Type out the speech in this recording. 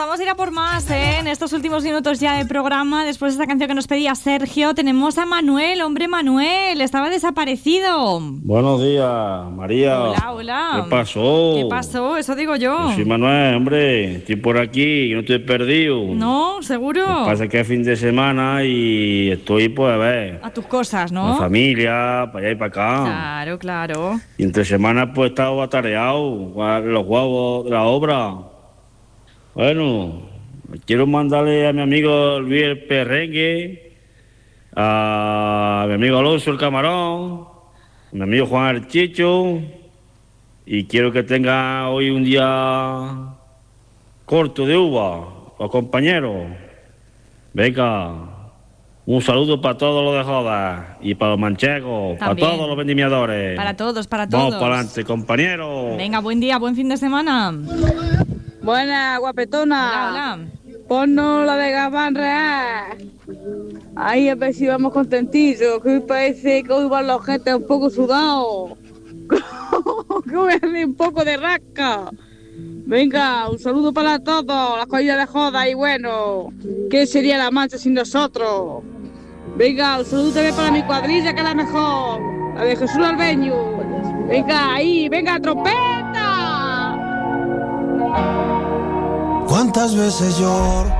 Vamos a ir a por más, en estos últimos minutos ya de programa. Después de esta canción que nos pedía Sergio, tenemos a Manuel. Hombre, Manuel, estaba desaparecido. Buenos días, María. Hola, hola. ¿Qué pasó? ¿Qué pasó? Eso digo yo. Yo soy Manuel, hombre. Estoy por aquí, no estoy perdido. No, seguro. Lo que pasa es que es fin de semana y estoy, pues, a ver. A tus cosas, ¿no? La familia, para allá y para acá. Claro, claro. Y entre semanas, pues, he estado atareado con los huevos de la obra. Bueno, quiero mandarle a mi amigo Luis el Perrengue, a mi amigo Alonso el Camarón, a mi amigo Juan el Chicho, y quiero que tenga hoy un día corto de uva, los compañeros. Venga, un saludo para todos los de Joda y para los manchegos, para todos los vendimiadores. Para todos, para todos. Vamos para adelante, compañeros. Venga, buen día, buen fin de semana. Buena, guapetona. Hola, hola. Ponnos la de Gabán Real. Ahí a ver si vamos contentillos, que hoy parece que hoy van la gente un poco sudado. Que voy a hacer un poco de rasca. Venga, un saludo para todos, la cogida de Joda y bueno, ¿qué sería la Mancha sin nosotros? Venga, un saludo también para mi cuadrilla, que es la mejor, la de Jesús Albeño. Venga, ahí, venga, trompeta. ¿Cuántas veces lloro